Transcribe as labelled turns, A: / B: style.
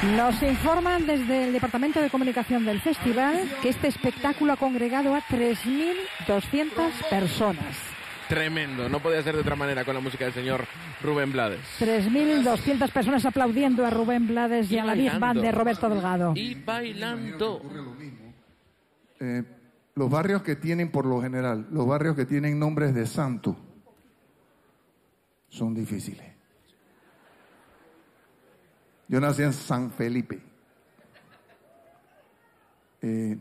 A: Nos informan desde el Departamento de Comunicación del Festival que este espectáculo ha congregado a 3.200 personas.
B: Tremendo, no podía ser de otra manera con la música del señor Rubén Blades.
A: 3.200 personas aplaudiendo a Rubén Blades y a la Big Band de Roberto Delgado.
B: Y bailando.
C: Los barrios que tienen, por lo general, los barrios que tienen nombres de santo son difíciles. Yo nací en San Felipe.